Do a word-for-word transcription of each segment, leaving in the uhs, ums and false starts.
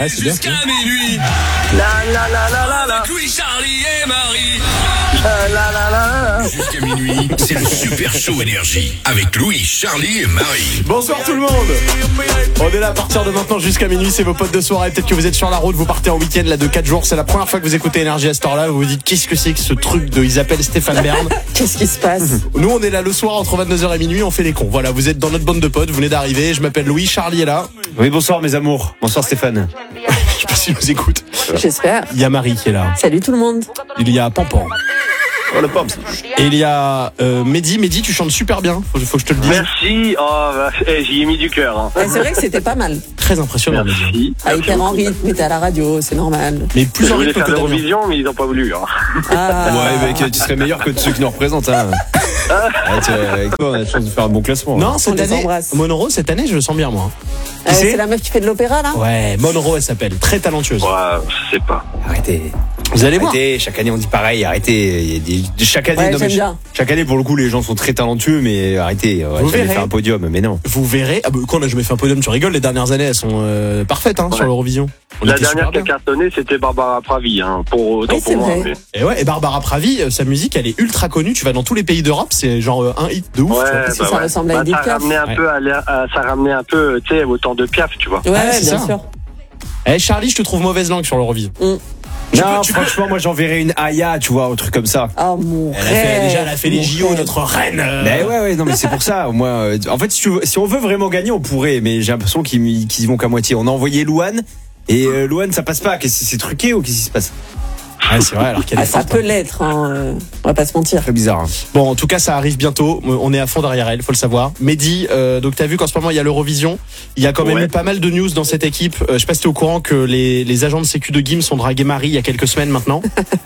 Ah, c'est bien. Jusqu'à minuit. La la la la la la. Avec Louis, Charlie et Marie. La la la la la. Jusqu'à minuit, c'est le Super Show Énergie avec Louis, Charlie et Marie. Bonsoir tout le monde. On est là à partir de maintenant jusqu'à minuit, c'est vos potes de soirée. Peut-être que vous êtes sur la route, vous partez en week-end là de quatre jours. C'est la première fois que vous écoutez Énergie à cette heure-là. Vous vous dites qu'est-ce que c'est que ce truc de ils appellent Stéphane Bern. Qu'est-ce qui se passe? Nous on est là le soir entre vingt-deux heures et minuit, on fait les cons. Voilà, vous êtes dans notre bande de potes, vous venez d'arriver. Je m'appelle Louis, Charlie est là. Oui, bonsoir mes amours. Bonsoir Stéphane. Je sais pas si vous écoute. J'espère. Il y a Marie qui est là. Salut tout le monde. Il y a Pampan. Oh le pompe. Et il y a euh, Mehdi. Mehdi, tu chantes super bien. Faut, faut que je te le dise. Merci. Oh, bah, eh, j'y ai mis du cœur. Hein. Ouais, c'est vrai que c'était pas mal. Très impressionnant, Mehdi. Merci. Ah, hyper en rythme, mais t'es à la radio, c'est normal. Mais plus Je en voulais rythme faire que Damien. l'Eurovision, mais ils n'ont pas voulu. Hein. Ah. Ouais, mec, tu serais meilleur que ceux qui nous représentent. Hein. Ouais, tu- avec toi, on a la chance de faire un bon classement. Non, On cette les année, embrasse. Monroe, cette année, je le sens bien, moi. Euh, c'est c'est la meuf qui fait de l'opéra là? Ouais, Monroe, elle s'appelle. Très talentueuse. Ouais, je sais pas. Arrêtez. Vous allez voir. Arrêtez, chaque année on dit pareil, arrêtez. Il y a des, chaque année, Ouais, non, mais j'aime bien. chaque année pour le coup les gens sont très talentueux, mais arrêtez, ouais, Vous j'allais verrez. faire un podium, mais non. Vous verrez. Ah bah, quand on a jamais fait un podium, tu rigoles. Les dernières années, elles sont euh, parfaites hein, Ouais. sur l'Eurovision. On La était dernière super qui a bien. cartonné, c'était Barbara Pravi. Hein, pour, autant Oui, pour c'est moi. vrai. Mais... Et ouais. Et Barbara Pravi, euh, sa musique, elle est ultra connue. Tu vas dans tous les pays d'Europe, c'est genre euh, un hit de ouf. Ouais, tu vois. Parce que bah ça ouais. ressemble à Bah, Edith ça Piaf. ramenait un Ouais. peu, à, l'air- à- ça ramenait un peu, tu sais, au temps de Piaf, tu vois. Ouais, Ah, c'est bien ça. sûr. Eh Charlie, je te trouve mauvaise langue sur l'Eurovision. Mm. Non, franchement, moi j'enverrais une Aya, tu vois, un truc comme ça. Oh mon Elle a fait, rêve, déjà, elle a fait les mon J O, rêve. notre reine. euh. Mais ouais, ouais, non, mais c'est pour ça. Moi, euh, en fait, si, tu veux- si on veut vraiment gagner, on pourrait, mais j'ai l'impression qu'ils y- qu'ils y vont qu'à moitié. On a envoyé Louane, et euh, Louane, ça passe pas. Qu'est-ce que c'est truqué ou qu'est-ce qui se passe? Ouais, c'est vrai, alors qu'elle est Ah, ça forte, peut hein. l'être, hein, euh, on va pas se mentir. Très bizarre. Hein. Bon, en tout cas, ça arrive bientôt. On est à fond derrière elle, faut le savoir. Mehdi, euh, donc t'as vu qu'en ce moment il y a l'Eurovision. Il y a quand même Ouais. eu pas mal de news dans cette équipe. Euh, je sais pas si t'es au courant que les, les agents de sécu de Gims ont dragué Marie il y a quelques semaines maintenant.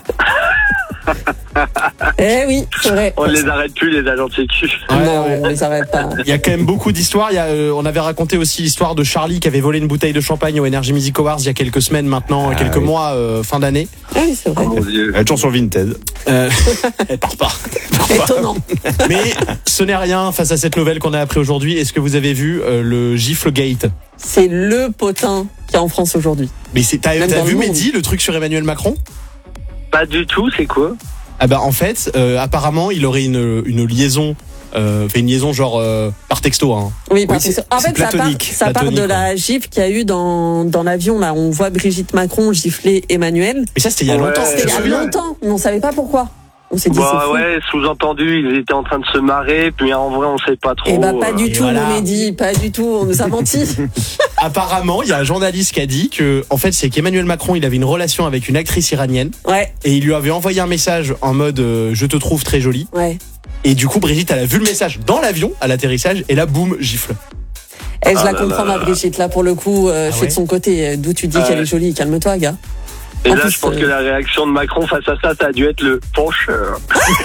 Eh oui, c'est vrai. On ne les arrête plus, les agents de sécu. Ouais, non, ouais. on les arrête pas. Il y a quand même beaucoup d'histoires. Il y a, euh, on avait raconté aussi l'histoire de Charlie qui avait volé une bouteille de champagne au Energy Music Awards il y a quelques semaines maintenant, Ah, quelques oui. mois, euh, fin d'année. Ah oui, c'est vrai. Oh mon Dieu. Elle est toujours sur Vinted. Euh, elle part pas. Étonnant. Mais ce n'est rien face à cette nouvelle qu'on a appris aujourd'hui. Est-ce que vous avez vu euh, le gifle gate? C'est le potin qu'il y a en France aujourd'hui. Mais c'est, t'as, Même t'as dans vu le monde. Mehdi, le truc sur Emmanuel Macron? Pas du tout, c'est quoi? Ah bah en fait, euh, apparemment, il aurait une, une liaison, euh, fait une liaison genre euh, par texto. Hein. Oui, parce Oui, que c'est- en c'est fait, ça part, platonique, ça part platonique, de la gifle qu'il y a eu dans, dans l'avion. Là, on voit Brigitte Macron gifler Emmanuel. Mais ça, c'était il y a Ouais, longtemps. C'était il y a oui. longtemps, mais on savait pas pourquoi. On s'est dit, c'est Bah fou. ouais, sous-entendu, ils étaient en train de se marrer, mais en vrai, on sait pas trop. Eh bah, pas euh. du Et tout, voilà. mon Mehdi, pas du tout. On nous a menti. Apparemment, il y a un journaliste qui a dit que, en fait, c'est qu'Emmanuel Macron, il avait une relation avec une actrice iranienne Ouais, et il lui avait envoyé un message en mode euh, je te trouve très jolie. ouais. Et du coup, Brigitte, elle a vu le message dans l'avion à l'atterrissage et là, boum, gifle. Eh, je Ah la là comprends, là. ma Brigitte. Là, pour le coup, euh, Ah je ouais fais de son côté. D'où tu dis Ah qu'elle ouais. est jolie. Calme-toi, gars. Et En là, plus, je pense euh, que la réaction de Macron face à ça, ça a dû être le pencheur.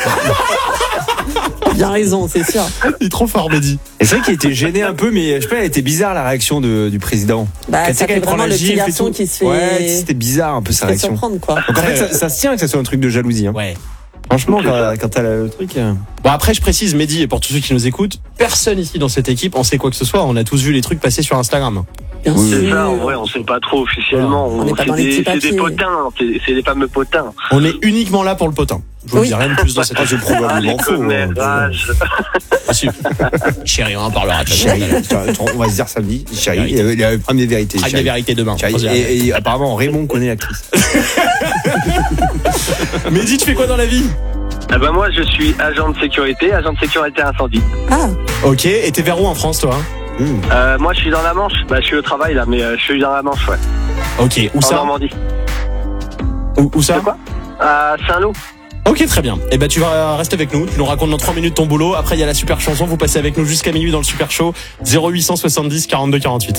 Bien raison, c'est sûr. Il est trop fort, Mehdi. Et c'est vrai qu'il était gêné un peu, mais je sais pas, elle était bizarre la réaction de, du président. Bah, Quand ça elle fait prend vraiment la le petit gifle et garçon tout. qui se fait, Ouais, c'était bizarre un peu sa se fait réaction. surprendre, quoi. Donc en fait, ça, ça se tient que ça soit un truc de jalousie. Hein. Ouais. Franchement, C'est quand, ça. quand t'as le truc. euh, Bon, après, je précise, Mehdi, et pour tous ceux qui nous écoutent, personne ici dans cette équipe en sait quoi que ce soit. On a tous vu les trucs passer sur Instagram. Bien Oui, C'est sûr. ça, en vrai, on sait pas trop officiellement. On n'est pas c'est dans les des, petits c'est des papiers. potins, c'est c'est des fameux potins. On est uniquement là pour le potin. Je vous Oui. dis rien de plus dans cette Ah, c'est équipe. Ah, les probablement faux. hein. commérages. Possible. Chérie, on en parlera tout à Chérie, l'heure. tiens, attends, on va se dire samedi. Chérie, Vérité. il y avait- il y avait une première vérité. Ah, des chérie. vérités demain. Chérie. On se dira. Et, et apparemment, Raymond connaît l'actrice. Mehdi, tu fais quoi dans la vie? Ah bah moi, je suis agent de sécurité, agent de sécurité incendie. Ah, Ok, et t'es vers où en France, toi? Mmh. Euh, moi, je suis dans la Manche. Bah, je suis au travail là, mais euh, je suis dans la Manche, ouais. Ok, où En ça? Normandie. Où, où ça? De quoi À Saint-Lô. Ok, très bien. Et ben tu vas rester avec nous. Tu nous racontes dans trois minutes ton boulot. Après, il y a la super chanson. Vous passez avec nous jusqu'à minuit dans le super show. zéro huit cent soixante-dix quarante-deux quarante-huit.